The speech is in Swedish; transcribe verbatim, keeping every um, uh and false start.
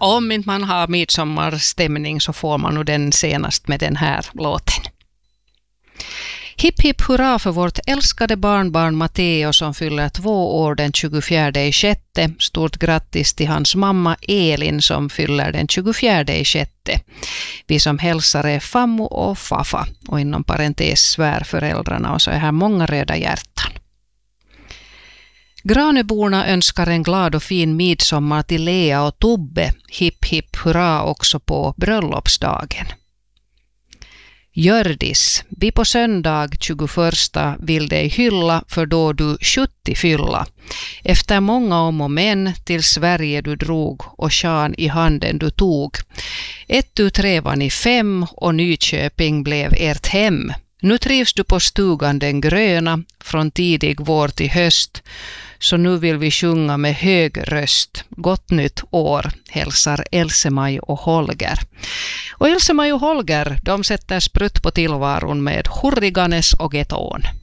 Om inte man har midsommarstämning så får man nog den senast med den här låten. Hipp hipp hurra för vårt älskade barnbarn Matteo som fyller två år den tjugofjärde i sjätte. Stort grattis till hans mamma Elin som fyller den tjugofjärde i sjätte. Vi som hälsar är Fammo och Fafa och inom parentes svärföräldrarna, och så är här många röda hjärtan. Graneborna önskar en glad och fin midsommar till Lea och Tobbe. Hipp hipp hurra också på bröllopsdagen. Gördis, vi på söndag tjugoförsta vill dig hylla för då du sjuttio fylla. Efter många om och men till Sverige du drog och sjan i handen du tog. Ett tu tre var ni fem och Nyköping blev ert hem. Nu trivs du på stugan den gröna från tidig vår till höst. Så nu vill vi sjunga med hög röst. Gott nytt år, hälsar Else-Maj och Holger. Och Else-Maj och Holger, de sätter sprutt på tillvaron med Hurriganes och Geton.